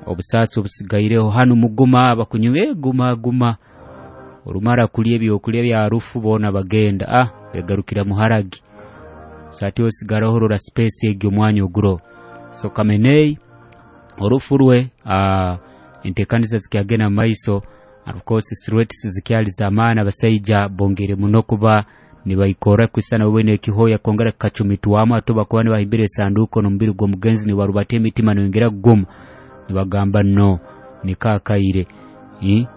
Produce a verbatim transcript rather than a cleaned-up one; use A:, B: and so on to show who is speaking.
A: obusatsi obusigaireho hano muguma bakunywe guma guma urumara kuliye byo kuliye bya rufu bona bagenda ah begarukira muharagi sati osigaraho rora space egyo mwanya oguro so kamenei orufurwe ah intekaniza zikagena maiso of course silhouettes zikyali zamana basayija bongere muno kuba nibayikora kwisana wene kihoya kongera kacumitwamo atoba kwane bahimbire sanduko no mbiri gwo mugenzi ni warubate mitima no ngera gum nibagamba no nikakaire eh